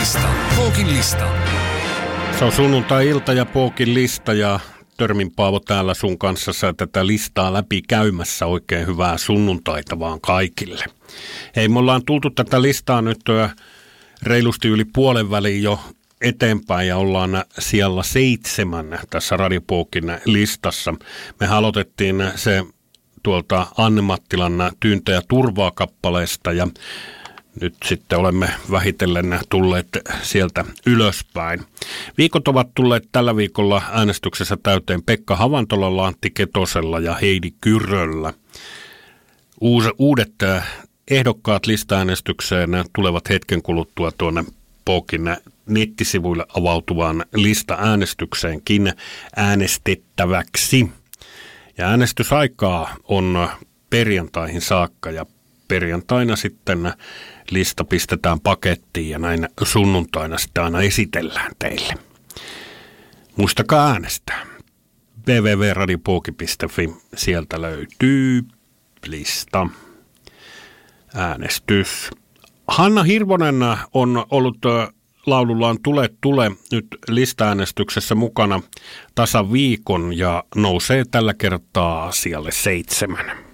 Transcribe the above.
Pookin lista. Se on sunnuntai-ilta ja Pookin lista ja Törmin Paavo täällä sun kanssa tätä listaa läpi käymässä. Oikein hyvää sunnuntaita vaan kaikille. Hei, me ollaan tultu tätä listaa nyt reilusti yli puolen väliin jo eteenpäin ja ollaan siellä 7 tässä Radio Pookin listassa. Me aloitettiin se tuolta Anne Mattilan Tyyntä ja turvaa -kappaleesta ja nyt sitten olemme vähitellen tulleet sieltä ylöspäin. Viikot ovat tulleet tällä viikolla äänestyksessä täyteen Pekka Havantolalla, Antti Ketosella ja Heidi Kyröllä. Uudet ehdokkaat lista-äänestykseen tulevat hetken kuluttua tuonne Pookin nettisivuille avautuvaan lista-äänestykseenkin äänestettäväksi. Ja äänestysaikaa on perjantaihin saakka ja perjantaina sitten lista pistetään pakettiin ja näin sunnuntaina sitten aina esitellään teille. Muistakaa äänestää. www.radiopooki.fi, sieltä löytyy lista. Äänestys. Hanna Hirvonen on ollut laulullaan Tule nyt lista-äänestyksessä mukana tasan viikon ja nousee tällä kertaa sijalle 7.